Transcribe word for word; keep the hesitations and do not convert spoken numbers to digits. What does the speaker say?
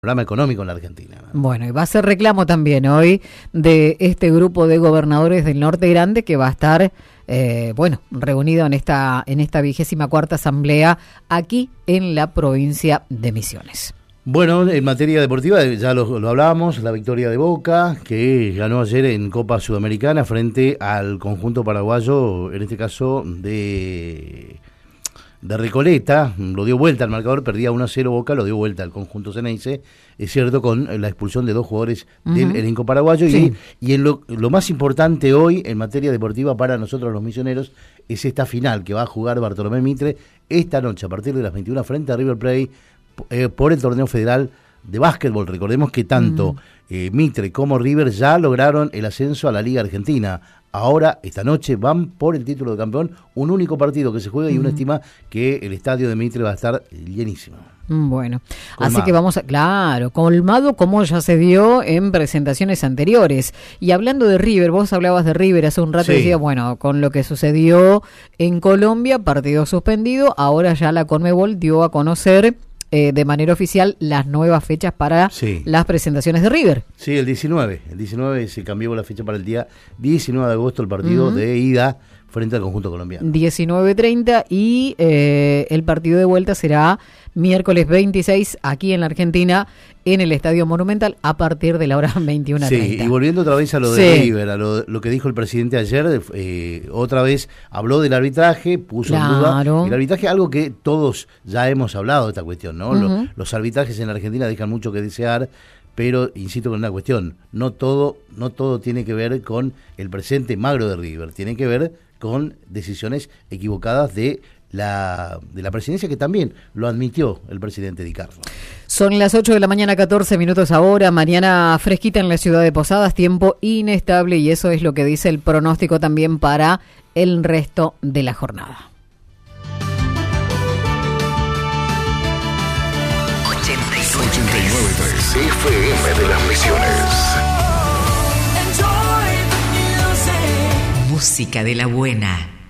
programa económico en la Argentina, ¿no? Bueno, y va a ser reclamo también hoy de este grupo de gobernadores del Norte Grande que va a estar, eh, bueno, reunido en esta en esta vigésima cuarta asamblea aquí en la provincia de Misiones. Bueno, en materia deportiva ya lo, lo hablábamos, la victoria de Boca, que ganó ayer en Copa Sudamericana frente al conjunto paraguayo, en este caso de... de Recoleta, lo dio vuelta al marcador, perdía uno a cero Boca, lo dio vuelta al conjunto Ceneice, es cierto, con la expulsión de dos jugadores uh-huh. del elenco paraguayo, sí. y, y en lo, lo más importante hoy en materia deportiva para nosotros los misioneros es esta final que va a jugar Bartolomé Mitre esta noche a partir de las veintiuna frente a River Plate eh, por el torneo federal de básquetbol. Recordemos que tanto uh-huh. eh, Mitre como River ya lograron el ascenso a la Liga Argentina. Ahora, esta noche, van por el título de campeón, un único partido que se juega y uno estima que el estadio de Mitre va a estar llenísimo. Bueno, colmado. Así que vamos a, claro, colmado como ya se dio en presentaciones anteriores. Y hablando de River, vos hablabas de River hace un rato sí. y decías, bueno, con lo que sucedió en Colombia, partido suspendido, ahora ya la Conmebol dio a conocer... Eh, de manera oficial las nuevas fechas para sí. las presentaciones de River. Sí, el diecinueve. El diecinueve se cambió la fecha para el día diecinueve de agosto, el partido uh-huh. de ida frente al conjunto colombiano. diecinueve treinta y eh, el partido de vuelta será miércoles veintiséis aquí en la Argentina, en el Estadio Monumental, a partir de la hora veintiuna treinta. Sí, y volviendo otra vez a lo de sí. River, a lo, lo que dijo el presidente ayer, eh, otra vez habló del arbitraje, puso claro. en duda el arbitraje, algo que todos ya hemos hablado de esta cuestión, ¿no? Uh-huh. Lo, los arbitrajes en la Argentina dejan mucho que desear, pero insisto con una cuestión, no todo, no todo tiene que ver con el presente magro de River, tiene que ver con decisiones equivocadas de la de la presidencia, que también lo admitió el presidente Di Carlo. Son las ocho de la mañana, catorce minutos ahora, mañana fresquita en la ciudad de Posadas, tiempo inestable, y eso es lo que dice el pronóstico también para el resto de la jornada. ochenta y nueve punto tres F M de las Misiones. Música de la buena.